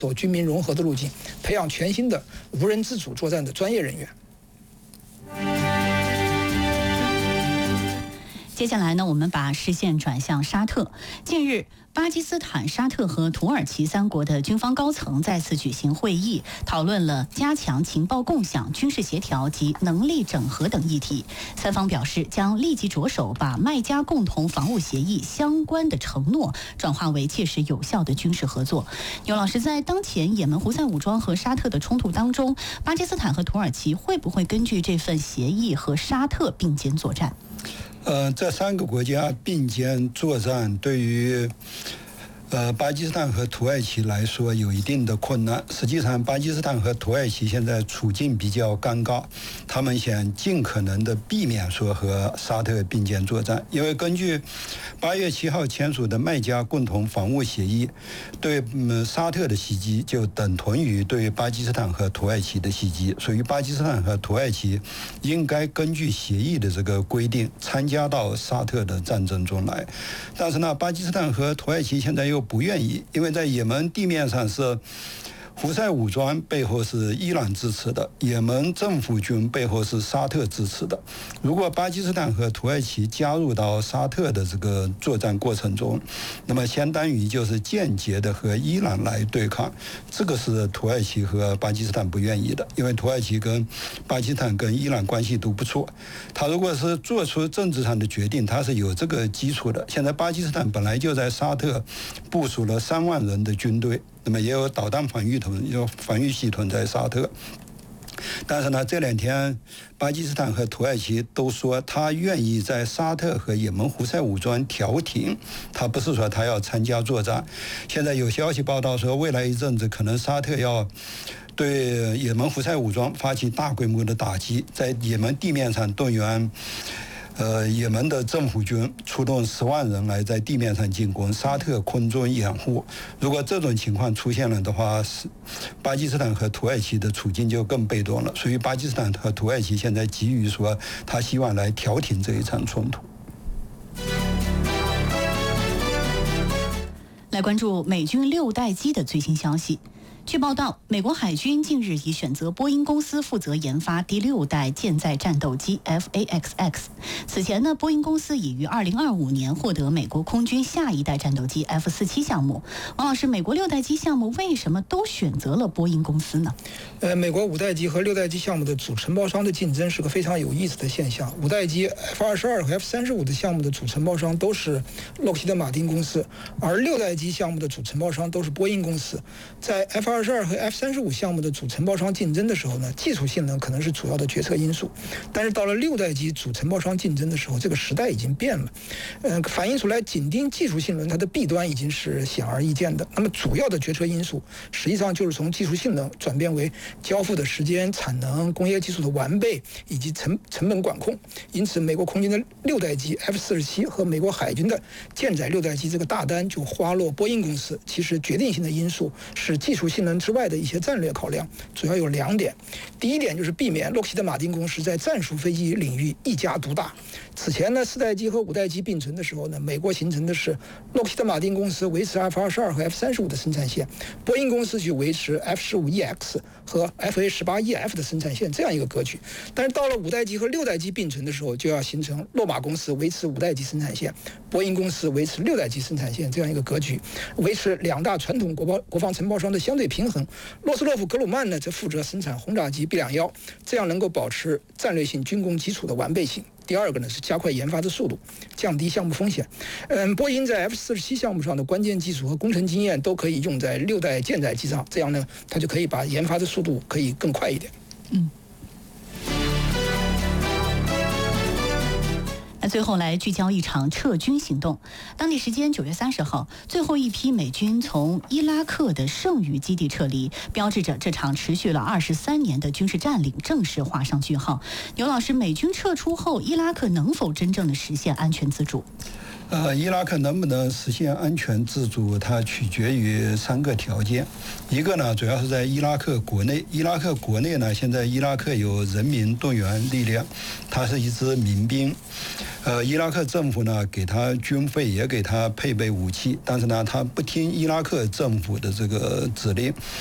走军民融合的路径，培养全新的无人自主作战的专业人员。 接下来呢，我们把视线转向沙特。近日，巴基斯坦、沙特和土耳其三国的军方高层再次举行会议，讨论了加强情报共享、军事协调及能力整合等议题。三方表示将立即着手把麦加共同防务协议相关的承诺转化为切实有效的军事合作。牛老师，在当前也门胡塞武装和沙特的冲突当中，巴基斯坦和土耳其会不会根据这份协议和沙特并肩作战？ 这三个国家并肩作战，对于巴基斯坦和土耳其来说有一定的困难。实际上，巴基斯坦和土耳其现在处境比较尴尬，他们想尽可能的避免说和沙特并肩作战，因为根据8月7号签署的麦加共同防务协议，对沙特的袭击就等同于对巴基斯坦和土耳其的袭击，所以巴基斯坦和土耳其应该根据协议的这个规定参加到沙特的战争中来。但是呢，巴基斯坦和土耳其现在又不愿意，因为在也门地面上是胡塞武装背后是伊朗支持的，也门政府军背后是沙特支持的。如果巴基斯坦和土耳其加入到沙特的这个作战过程中，那么相当于就是间接的和伊朗来对抗，这个是土耳其和巴基斯坦不愿意的，因为土耳其跟巴基斯坦跟伊朗关系都不错，他如果是做出政治上的决定，他是有这个基础的。现在巴基斯坦本来就在沙特部署了3万人的军队，那么也有导弹防御系统在沙特，但是呢，这2天巴基斯坦和土耳其都说他愿意在沙特和也门胡塞武装调停，他不是说他要参加作战。现在有消息报道说，未来一阵子可能沙特要对也门胡塞武装发起大规模的打击，在也门地面上动员也门的政府军出动10万人来在地面上进攻，沙特空中掩护。如果这种情况出现了的话，巴基斯坦和土耳其的处境就更被动了。所以巴基斯坦和土耳其现在急于说，他希望来调停这一场冲突。 来关注美军6代机的最新消息。据报道，美国海军近日已选择波音公司负责研发第6代舰载战斗机 FAXX。此前呢，波音公司已于2025年获得美国空军下一代战斗机 F-47项目。王老师，美国6代机项目为什么都选择了波音公司呢？ 美国5代机和6代机项目的主承包商的竞争是个非常有意思的现象。5代机 F-22和 F-35的项目的主承包商都是洛克希德马丁公司，而6代机项目的主承包商都是波音公司。在 F-22和 F-35项目的主承包商竞争的时候呢，技术性能可能是主要的决策因素，但是到了6代机主承包商竞争的时候，这个时代已经变了，反映出来紧盯技术性能它的弊端已经是显而易见的。那么主要的决策因素实际上就是从技术性能转变为交付的时间、产能、工业技术的完备以及成本管控。因此，美国空军的6代机 F-47和美国海军的舰载6代机这个大单就花落波音公司。其实决定性的因素是技术性能之外的一些战略考量，主要有2点。第一点就是避免洛克希德马丁公司在战术飞机领域一家独大。此前呢，4代机和5代机并存的时候呢，美国形成的是洛克希德马丁公司维持 F-22和 F-35的生产线，波音公司去维持 F-15EX 和 FA-18EF 的生产线，这样一个格局。但是到了5代机和6代机并存的时候，就要形成洛马公司维持5代机生产线，波音公司维持6代机生产线这样一个格局，维持2大传统国防承包商的相对平衡。洛斯洛夫格鲁曼呢，则负责生产轰炸机 B-21，这样能够保持战略性军工基础的完备性。第二个呢是加快研发的速度，降低项目风险。波音在 F-47项目上的关键技术和工程经验都可以用在6代舰载机上，这样呢，它就可以把研发的速度可以更快一点。 那最后来聚焦一场撤军行动。当地时间9月30号，最后一批美军从伊拉克的剩余基地撤离，标志着这场持续了23年的军事占领正式画上句号。牛老师，美军撤出后，伊拉克能否真正的实现安全自主？ 伊拉克能不能实现安全自主，它取决于3个条件。一个呢，主要是在伊拉克国内。伊拉克国内呢，现在伊拉克有人民动员力量，它是一支民兵。 伊拉克政府呢给他军费，也给他配备武器，但是呢他不听伊拉克政府的这个指令，